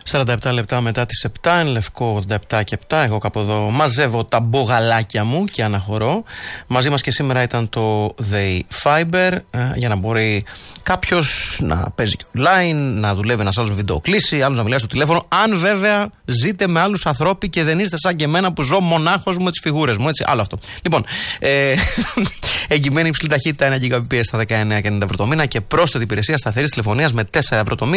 47 λεπτά μετά τις 7, εν Λευκό 87 και 7. Εγώ κάπου εδώ μαζεύω τα μπογαλάκια μου και αναχωρώ. Μαζί μας και σήμερα ήταν το They Fiber, για να μπορεί κάποιος να παίζει και online, να δουλεύει ένας άλλος με βιντεοκλήση, άλλος να μιλάει στο τηλέφωνο. Αν βέβαια ζείτε με άλλους ανθρώπους και δεν είστε σαν και εμένα που ζω μονάχος μου με τις φιγούρες μου, έτσι. Άλλο αυτό. Λοιπόν, εγγυημένη υψηλή ταχύτητα 1 Gbps στα 19,90 ευρώ το μήνα και πρόσθετη υπηρεσία σταθερής τηλεφωνίας με 4 ευρώ το μήνα.